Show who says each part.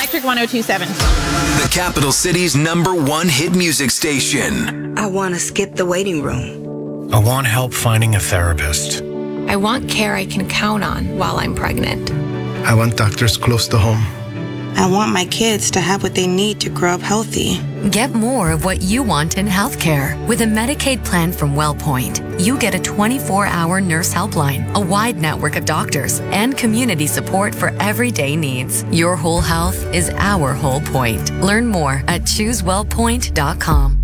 Speaker 1: Electric 102.7.
Speaker 2: The capital city's #1 hit music station.
Speaker 3: I want to skip the waiting room.
Speaker 4: I want help finding a therapist.
Speaker 5: I want care I can count on while I'm pregnant.
Speaker 6: I want doctors close to home.
Speaker 3: I want my kids to have what they need to grow up healthy.
Speaker 7: Get more of what you want in healthcare. With a Medicaid plan from WellPoint, you get a 24-hour nurse helpline, a wide network of doctors, and community support for everyday needs. Your whole health is our whole point. Learn more at ChooseWellPoint.com.